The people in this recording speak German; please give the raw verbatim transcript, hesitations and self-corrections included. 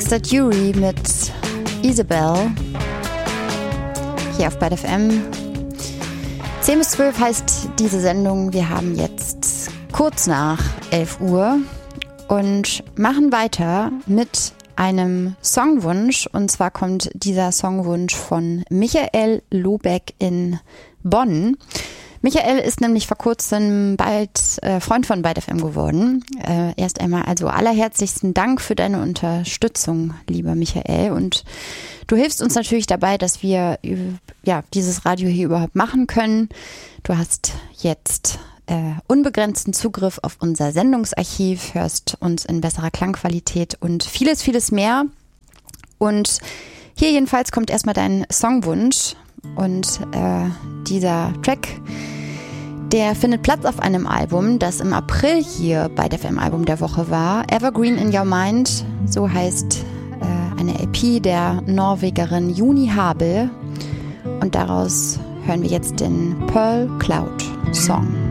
Mister Dury mit Isabel hier auf Byte F M. zehn bis zwölf heißt diese Sendung. Wir haben jetzt kurz nach elf Uhr und machen weiter mit einem Songwunsch. Und zwar kommt dieser Songwunsch von Michael Lobeck in Bonn. Michael ist nämlich vor kurzem bald äh, Freund von Byte F M geworden. Äh, erst einmal also allerherzlichsten Dank für deine Unterstützung, lieber Michael. Und du hilfst uns natürlich dabei, dass wir ja dieses Radio hier überhaupt machen können. Du hast jetzt äh, unbegrenzten Zugriff auf unser Sendungsarchiv, hörst uns in besserer Klangqualität und vieles, vieles mehr. Und hier jedenfalls kommt erstmal dein Songwunsch. Und äh, dieser Track, der findet Platz auf einem Album, das im April hier bei der F M-Album der Woche war. Evergreen in Your Mind, so heißt äh, eine L P der Norwegerin Juni Habel. Und daraus hören wir jetzt den Pearl Cloud Song.